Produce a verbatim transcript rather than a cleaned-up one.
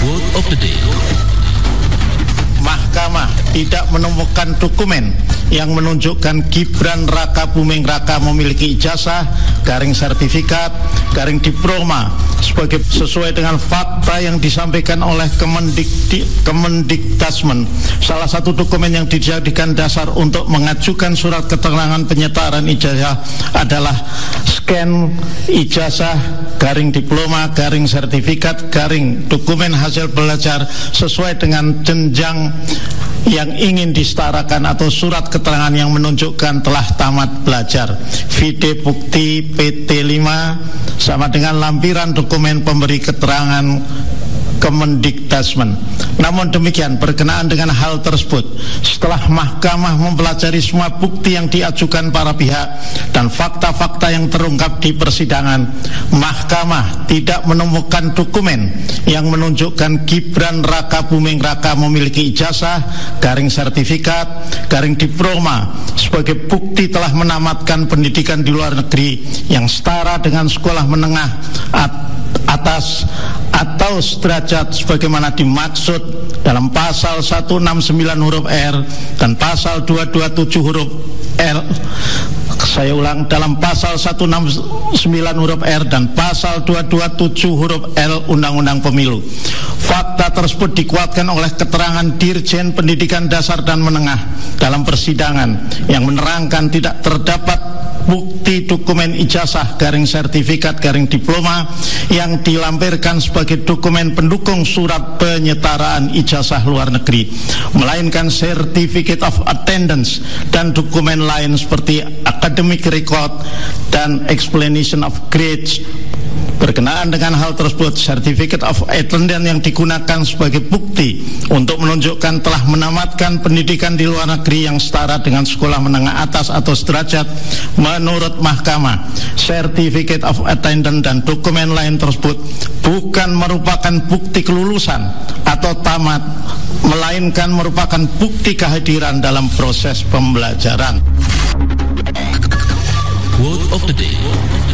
Quote of the day. Mahkamah tidak menemukan dokumen yang menunjukkan Gibran Raka Buming Raka memiliki ijazah, garing sertifikat, garing diploma sebagai sesuai dengan fakta yang disampaikan oleh Kemendikti, Kemendikdasmen. Salah satu dokumen yang dijadikan dasar untuk mengajukan surat keterangan penyetaraan ijazah adalah scan ijazah, garing diploma, garing sertifikat, garing dokumen hasil belajar sesuai dengan jenjang yang ingin disetarakan atau surat keterangan yang menunjukkan telah tamat belajar. Vide bukti P T lima sama dengan lampiran dokumen pemberi keterangan Kemendikdasmen. Namun demikian, berkenaan dengan hal tersebut, setelah mahkamah mempelajari semua bukti yang diajukan para pihak dan fakta-fakta yang terungkap di persidangan, mahkamah tidak menemukan dokumen yang menunjukkan Gibran Raka Buming Raka memiliki ijazah, garing sertifikat, garing diploma sebagai bukti telah menamatkan pendidikan di luar negeri yang setara dengan sekolah menengah atas atau sederajat sebagaimana dimaksud dalam pasal seratus enam puluh sembilan huruf R dan pasal dua ratus dua puluh tujuh huruf R. Saya ulang, dalam pasal seratus enam puluh sembilan huruf R dan pasal dua ratus dua puluh tujuh huruf L Undang-Undang Pemilu. Fakta tersebut dikuatkan oleh keterangan Dirjen Pendidikan Dasar dan Menengah dalam persidangan yang menerangkan tidak terdapat bukti dokumen ijazah, garing sertifikat, garing diploma yang dilampirkan sebagai dokumen pendukung surat penyetaraan ijazah luar negeri, melainkan certificate of attendance dan dokumen lain seperti academic record dan explanation of grades. Berkenaan dengan hal tersebut, certificate of attendance yang digunakan sebagai bukti untuk menunjukkan telah menamatkan pendidikan di luar negeri yang setara dengan sekolah menengah atas atau sederajat, menurut mahkamah, certificate of attendance dan dokumen lain tersebut bukan merupakan bukti kelulusan atau tamat, melainkan merupakan bukti kehadiran dalam proses pembelajaran. Quote of the day.